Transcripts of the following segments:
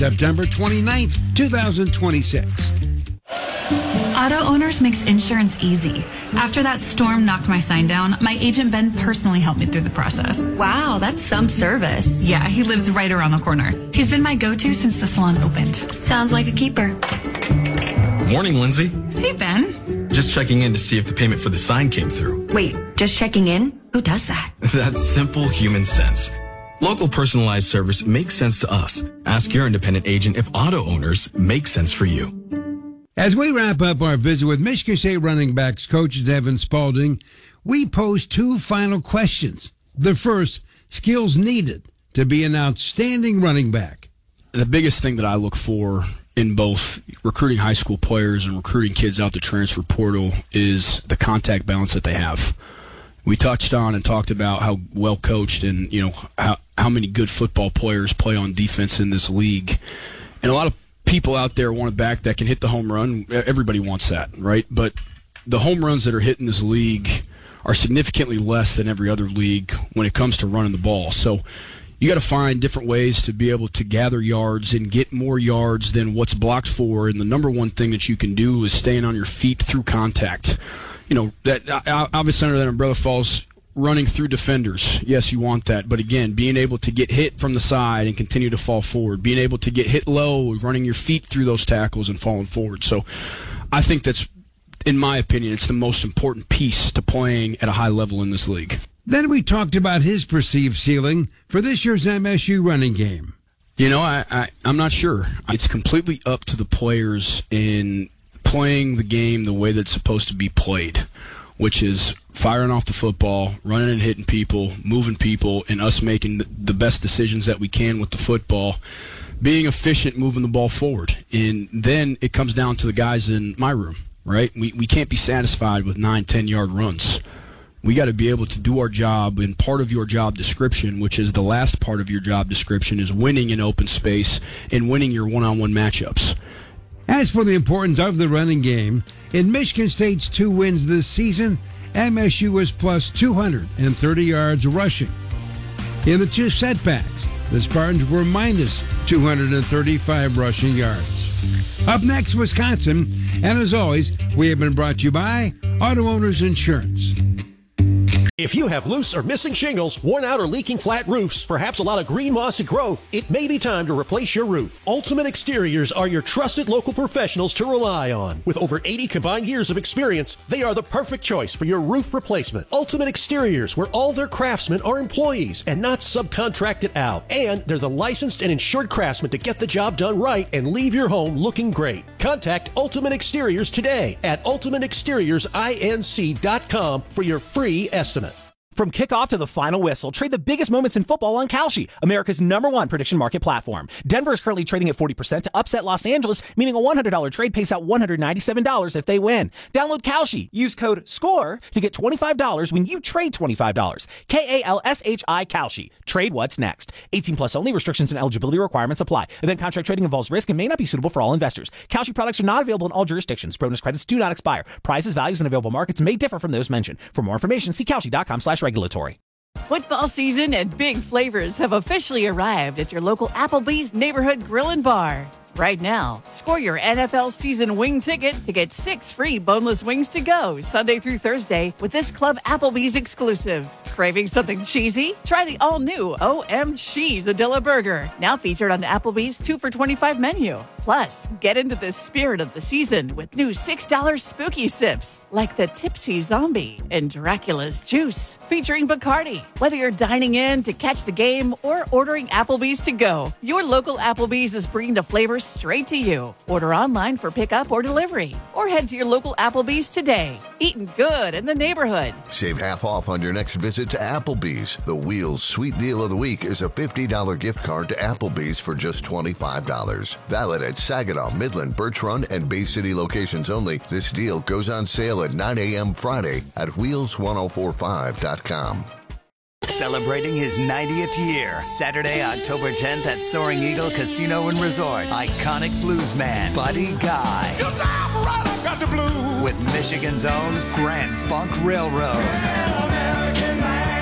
September 29th, 2026. Auto Owners makes insurance easy. After that storm knocked my sign down, my agent Ben personally helped me through the process. Wow, that's some service. Yeah, he lives right around the corner. He's been my go-to since the salon opened. Sounds like a keeper. Morning, Lindsay. Hey, Ben. Just checking in to see if the payment for the sign came through. Wait, just checking in? Who does that? That's simple human sense. Local personalized service makes sense to us. Ask your independent agent if Auto Owners make sense for you. As we wrap up our visit with Michigan State running backs coach Devin Spalding, we pose two final questions. The first, skills needed to be an outstanding running back. The biggest thing that I look for in both recruiting high school players and recruiting kids out the transfer portal is the contact balance that they have. We touched on and talked about how well coached and how many good football players play on defense in this league. And a lot of people out there want a back that can hit the home run. Everybody wants that, right? But the home runs that are hit in this league are significantly less than every other league when it comes to running the ball. So you got to find different ways to be able to gather yards and get more yards than what's blocked for. And the number one thing that you can do is staying on your feet through contact. That obviously under that umbrella falls running through defenders. Yes, you want that. But again, being able to get hit from the side and continue to fall forward. Being able to get hit low, running your feet through those tackles and falling forward. So I think that's, in my opinion, it's the most important piece to playing at a high level in this league. Then we talked about his perceived ceiling for this year's MSU running game. I'm not sure. It's completely up to the players in playing the game the way that's supposed to be played, which is firing off the football, running and hitting people, moving people, and us making the best decisions that we can with the football, being efficient, moving the ball forward. And then it comes down to the guys in my room, right? We can't be satisfied with 9, 10-yard runs. We got to be able to do our job, and part of your job description, which is the last part of your job description, is winning in open space and winning your one-on-one matchups. As for the importance of the running game, in Michigan State's 2 wins this season, MSU was plus 230 yards rushing. In the 2 setbacks, the Spartans were minus 235 rushing yards. Up next, Wisconsin, and as always, we have been brought to you by Auto Owners Insurance. If you have loose or missing shingles, worn out or leaking flat roofs, perhaps a lot of green mossy growth, it may be time to replace your roof. Ultimate Exteriors are your trusted local professionals to rely on. With over 80 combined years of experience, they are the perfect choice for your roof replacement. Ultimate Exteriors, where all their craftsmen are employees and not subcontracted out. And they're the licensed and insured craftsmen to get the job done right and leave your home looking great. Contact Ultimate Exteriors today at ultimateexteriorsInc.com for your free estimate. From kickoff to the final whistle, trade the biggest moments in football on Kalshi, America's #1 prediction market platform. Denver is currently trading at 40% to upset Los Angeles, meaning a $100 trade pays out $197 if they win. Download Kalshi. Use code SCORE to get $25 when you trade $25. KALSHI Kalshi. Trade what's next. 18 plus only. Restrictions and eligibility requirements apply. Event contract trading involves risk and may not be suitable for all investors. Kalshi products are not available in all jurisdictions. Bonus credits do not expire. Prices, values, and available markets may differ from those mentioned. For more information, see Kalshi.com/regulatory. Football season and big flavors have officially arrived at your local Applebee's Neighborhood Grill and Bar. Right now, score your NFL season wing ticket to get 6 free boneless wings to go Sunday through Thursday with this Club Applebee's exclusive. Craving something cheesy? Try the all-new OM Cheeseadilla Burger, now featured on Applebee's 2 for $25 menu. Plus, get into the spirit of the season with new $6 spooky sips, like the Tipsy Zombie and Dracula's Juice, featuring Bacardi. Whether you're dining in to catch the game or ordering Applebee's to go, your local Applebee's is bringing the flavors straight to you. Order online for pickup or delivery, or head to your local Applebee's today. Eating good in the neighborhood. Save half off on your next visit to Applebee's. The Wheels Sweet Deal of the Week is a $50 gift card to Applebee's for just $25. Valid at Saginaw, Midland, Birch Run, and Bay City locations only. This deal goes on sale at 9 a.m. Friday at wheels1045.com. Celebrating his 90th year, Saturday, October 10th at Soaring Eagle Casino and Resort. Iconic bluesman Buddy Guy. Your time right, I got the blues. With Michigan's own Grand Funk Railroad.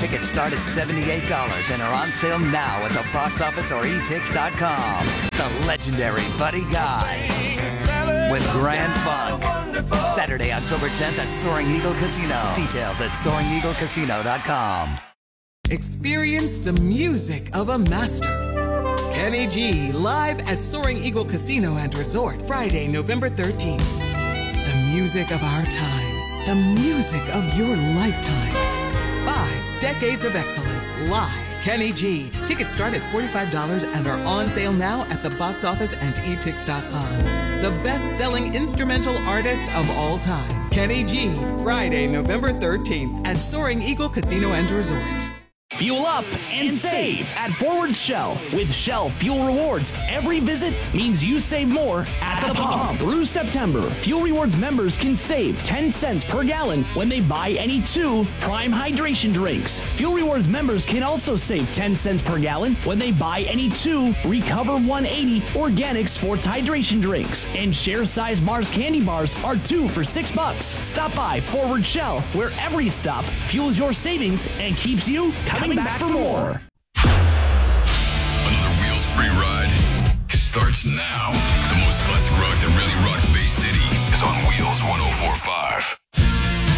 Tickets start at $78 and are on sale now at the box office or etix.com. The legendary Buddy Guy with Grand Funk. Saturday, October 10th at Soaring Eagle Casino. Details at SoaringEagleCasino.com. Experience the music of a master. Kenny G live at Soaring Eagle Casino and Resort, Friday, November 13th. The music of our times. The music of your lifetime. 5 decades of excellence live. Kenny G. Tickets start at $45 and are on sale now at the box office and etix.com. The best-selling instrumental artist of all time. Kenny G. Friday, November 13th at Soaring Eagle Casino and Resort. Fuel up and save at Forward Shell. With Shell Fuel Rewards, every visit means you save more at the pump. Through September, Fuel Rewards members can save 10 cents per gallon when they buy any 2 Prime Hydration drinks. Fuel Rewards members can also save 10 cents per gallon when they buy any 2 Recover 180 Organic Sports Hydration drinks. And share-size Mars candy bars are 2 for $6. Stop by Forward Shell, where every stop fuels your savings and keeps you coming back for more. Another Wheels free ride starts now. The most classic rock that really rocks Bay City is on Wheels 104.5.